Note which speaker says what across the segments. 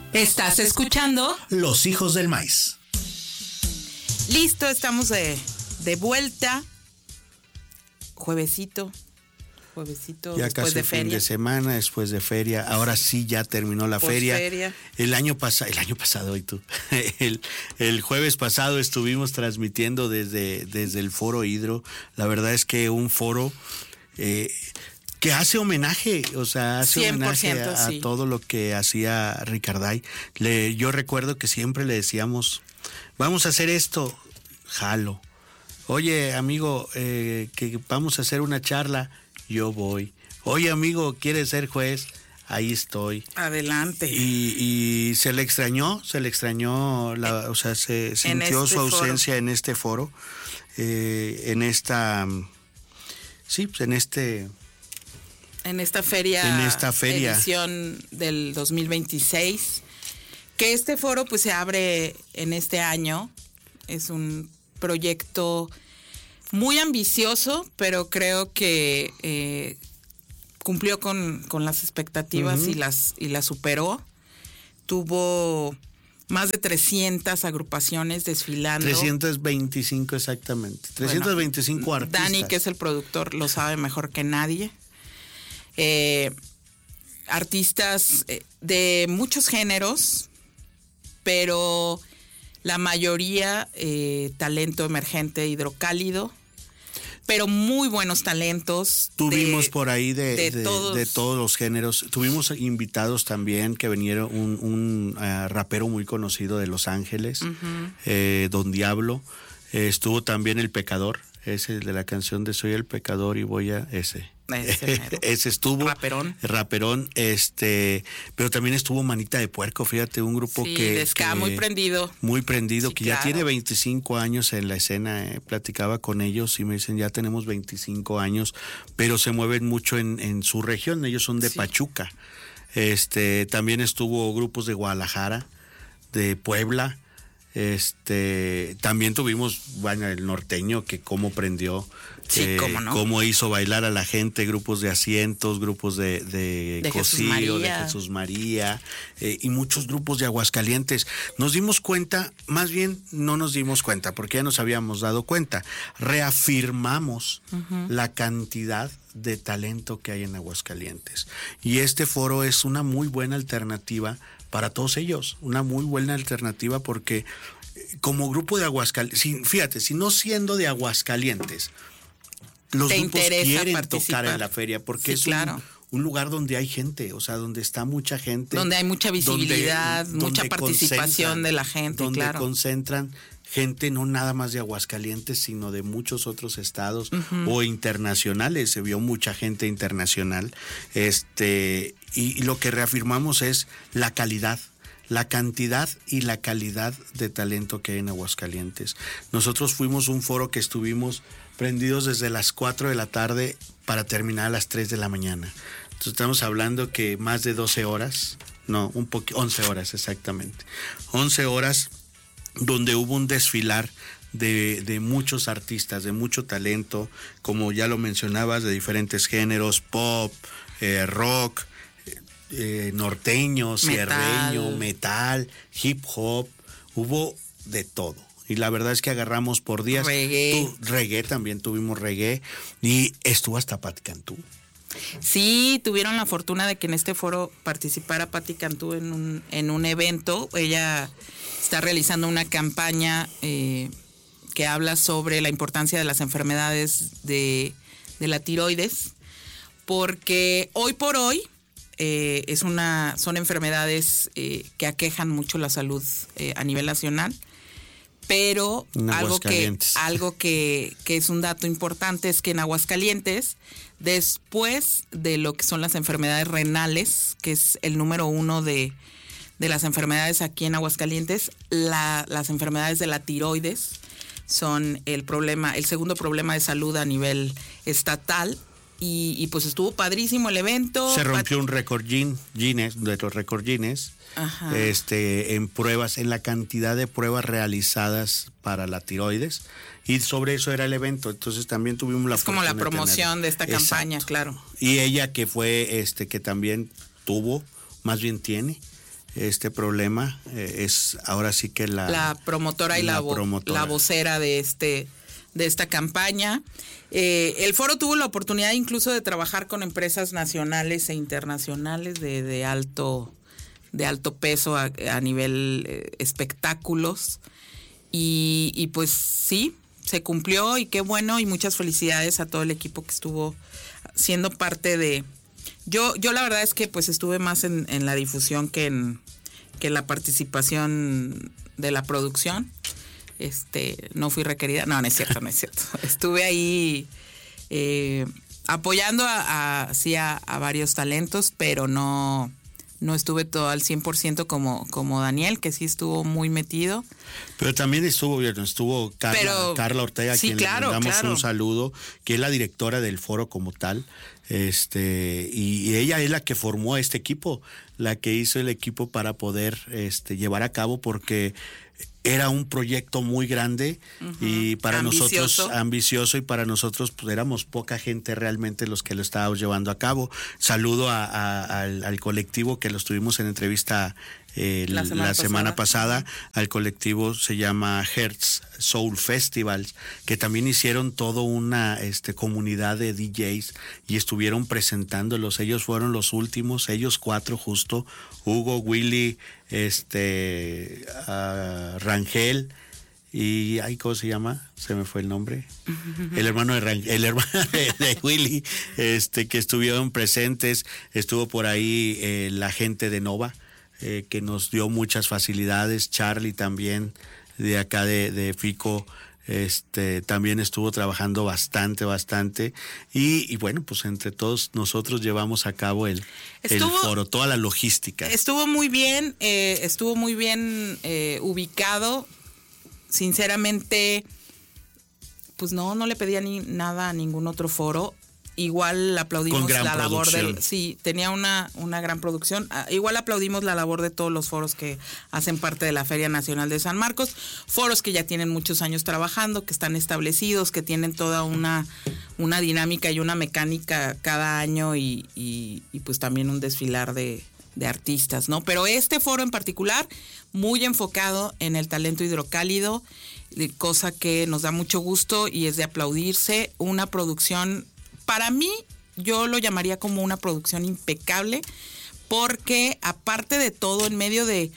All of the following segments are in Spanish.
Speaker 1: Estás escuchando
Speaker 2: Los Hijos del Maíz.
Speaker 1: Listo, estamos de vuelta. Juevesito
Speaker 2: Ya
Speaker 1: después
Speaker 2: casi
Speaker 1: de
Speaker 2: fin
Speaker 1: feria.
Speaker 2: de semana, después de feria. Ahora sí ya terminó la feria. El año pasado, y tú. El jueves pasado estuvimos transmitiendo desde el Foro Hidro. La verdad es que un foro que hace homenaje, o sea, hace homenaje a
Speaker 1: sí.
Speaker 2: todo lo que hacía Ricarday. Yo recuerdo que siempre le decíamos, vamos a hacer esto, jalo. Oye, amigo, que vamos a hacer una charla, yo voy. Oye, amigo, ¿quieres ser juez? Ahí estoy.
Speaker 1: Adelante.
Speaker 2: Y se le extrañó, o sea, se sintió su ausencia en este foro, en esta feria
Speaker 1: edición del 2026, que este foro pues se abre en este año. Es un proyecto muy ambicioso, pero creo que cumplió con las expectativas. Uh-huh. y las superó. Tuvo más de 300 agrupaciones desfilando.
Speaker 2: 325 exactamente. 325 artistas.
Speaker 1: Dani, que es el productor, lo sabe mejor que nadie. Artistas de muchos géneros, pero la mayoría talento emergente hidrocálido, pero muy buenos talentos.
Speaker 2: Tuvimos por ahí de todos los géneros. Tuvimos invitados también, que vinieron un rapero muy conocido de Los Ángeles, uh-huh. Don Diablo. Estuvo también El Pecador, ese de la canción de Soy el Pecador y voy a... Ese estuvo raperón, pero también estuvo Manita de Puerco, fíjate, un grupo que
Speaker 1: muy prendido, sí,
Speaker 2: que
Speaker 1: claro.
Speaker 2: Ya tiene 25 años en la escena. Platicaba con ellos y me dicen, ya tenemos 25 años, pero se mueven mucho en su región. Ellos son de Pachuca. También estuvo grupos de Guadalajara, de Puebla. También tuvimos, el norteño, que cómo prendió.
Speaker 1: Sí, cómo no.
Speaker 2: Cómo hizo bailar a la gente, grupos de Asientos, grupos de Cosío, de Jesús María, y muchos grupos de Aguascalientes. Nos dimos cuenta, más bien no nos dimos cuenta, porque ya nos habíamos dado cuenta. Reafirmamos uh-huh. la cantidad de talento que hay en Aguascalientes. Y este foro es una muy buena alternativa para todos ellos, una muy buena alternativa, porque como grupo de Aguascalientes, fíjate, si no siendo de Aguascalientes, los grupos quieren tocar en la feria, porque es claro. un lugar donde hay gente, o sea, donde está mucha gente. Donde
Speaker 1: hay mucha visibilidad, mucha participación de la gente,
Speaker 2: donde
Speaker 1: claro.
Speaker 2: concentran gente no nada más de Aguascalientes, sino de muchos otros estados uh-huh. o internacionales. Se vio mucha gente internacional. Y lo que reafirmamos es la calidad, la cantidad y la calidad de talento que hay en Aguascalientes. Nosotros fuimos un foro que estuvimos prendidos desde las 4 de la tarde para terminar a las 3 de la mañana. Entonces estamos hablando que más de 12 horas, 11 horas exactamente. 11 horas donde hubo un desfilar de muchos artistas, de mucho talento, como ya lo mencionabas, de diferentes géneros, pop, rock, norteño, sierreño, metal, hip hop, hubo de todo. Y la verdad es que agarramos por días. Reggae también, tuvimos reggae, y estuvo hasta Pati Cantú.
Speaker 1: Sí, tuvieron la fortuna de que en este foro participara Pati Cantú en un evento. Ella está realizando una campaña que habla sobre la importancia de las enfermedades de la tiroides, porque hoy por hoy son enfermedades que aquejan mucho la salud a nivel nacional. Pero algo que es un dato importante es que en Aguascalientes, después de lo que son las enfermedades renales, que es el número 1 de las enfermedades aquí en Aguascalientes, las enfermedades de la tiroides son el segundo problema de salud a nivel estatal. Y pues estuvo padrísimo el evento.
Speaker 2: Se rompió un récord Guinness, de los récord Guinness. Ajá. En pruebas, en la cantidad de pruebas realizadas para la tiroides, y sobre eso era el evento. Entonces también tuvimos
Speaker 1: es como la promoción de esta campaña. Exacto. Claro.
Speaker 2: Y ella, que fue que también tiene este problema. Es ahora sí que
Speaker 1: la promotora y la vocera de esta campaña. El foro tuvo la oportunidad incluso de trabajar con empresas nacionales e internacionales de alto peso a nivel espectáculos y pues sí, se cumplió y qué bueno, y muchas felicidades a todo el equipo que estuvo siendo parte de... Yo la verdad es que pues estuve más en la difusión que en la participación de la producción. No fui requerida. No es cierto. Estuve ahí apoyando a varios talentos, pero no estuve todo al 100% como Daniel, que sí estuvo muy metido.
Speaker 2: Pero también estuvo Carla Ortega,
Speaker 1: sí,
Speaker 2: quien
Speaker 1: claro,
Speaker 2: le damos
Speaker 1: claro.
Speaker 2: un saludo, que es la directora del foro como tal. Y ella es la que formó este equipo, la que hizo el equipo para poder llevar a cabo, porque era un proyecto muy grande y para nosotros ambicioso, y para nosotros pues éramos poca gente realmente los que lo estábamos llevando a cabo. Saludo al colectivo que los tuvimos en entrevista la semana pasada. Al colectivo se llama Hertz Soul Festivals, que también hicieron toda una comunidad de DJs y estuvieron presentándolos. Ellos fueron los últimos, ellos 4 justo, Hugo, Willy, Rangel y ¿cómo se llama? Se me fue el nombre. El hermano de Willy, que estuvieron presentes. Estuvo por ahí la gente de Nova, que nos dio muchas facilidades. Charlie también, de acá de Fico, también estuvo trabajando bastante. Y bueno, pues entre todos nosotros llevamos a cabo el foro, toda la logística.
Speaker 1: Estuvo muy bien ubicado. Sinceramente, pues no le pedía nada a ningún otro foro. Igual aplaudimos la labor tenía una gran producción. Igual aplaudimos la labor de todos los foros que hacen parte de la Feria Nacional de San Marcos, foros que ya tienen muchos años trabajando, que están establecidos, que tienen toda una dinámica y una mecánica cada año y pues también un desfilar de artistas, ¿no? Pero este foro en particular, muy enfocado en el talento hidrocálido, cosa que nos da mucho gusto y es de aplaudirse. Una producción, para mí, yo lo llamaría como una producción impecable, porque aparte de todo, en medio de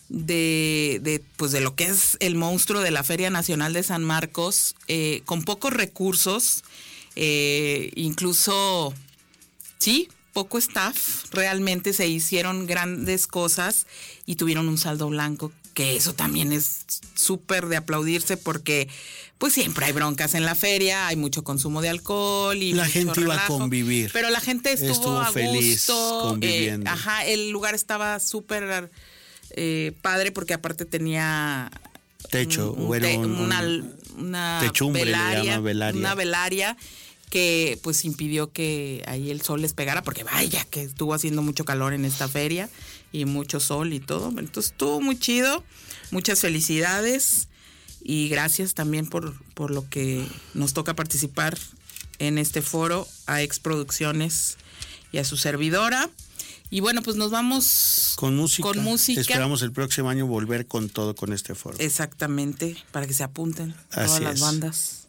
Speaker 1: lo que es el monstruo de la Feria Nacional de San Marcos, con pocos recursos, incluso, sí, poco staff, realmente se hicieron grandes cosas y tuvieron un saldo blanco, que eso también es súper de aplaudirse, porque pues siempre hay broncas en la feria, hay mucho consumo de alcohol y
Speaker 2: la
Speaker 1: mucho
Speaker 2: gente
Speaker 1: relajo,
Speaker 2: iba a convivir,
Speaker 1: pero la gente estuvo a
Speaker 2: feliz
Speaker 1: gusto,
Speaker 2: conviviendo.
Speaker 1: El lugar estaba súper padre, porque aparte tenía
Speaker 2: techo,
Speaker 1: una
Speaker 2: techumbre,
Speaker 1: velaria, una velaria que pues impidió que ahí el sol les pegara, porque vaya que estuvo haciendo mucho calor en esta feria y mucho sol y todo. Entonces estuvo muy chido, muchas felicidades y gracias también por lo que nos toca participar en este foro, a Ex Producciones y a su servidora. Y bueno, pues nos vamos
Speaker 2: con música. Esperamos el próximo año volver con todo con este foro.
Speaker 1: Exactamente, para que se apunten todas las bandas.